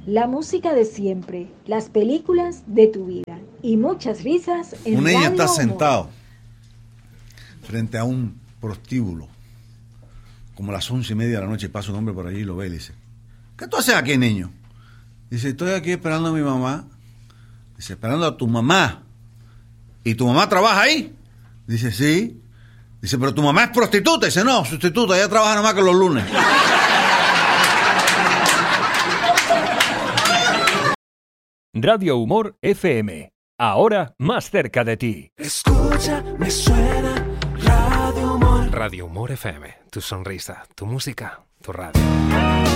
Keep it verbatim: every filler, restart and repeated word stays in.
La música de siempre, las películas de tu vida y muchas risas en Un niño Radio está Humor. sentado frente a un prostíbulo, como las once y media de la noche, pasa un hombre por allí y lo ve y le dice: ¿qué tú haces aquí, niño? Dice: estoy aquí esperando a mi mamá. Dice: esperando a tu mamá. ¿Y tu mamá trabaja ahí? Dice: sí. Dice: pero tu mamá es prostituta. Dice: no, sustituta, ella trabaja nada más que los lunes. Radio Humor F M, ahora más cerca de ti. Escucha, me suena Radio Humor. Radio Humor F M, tu sonrisa, tu música, tu radio.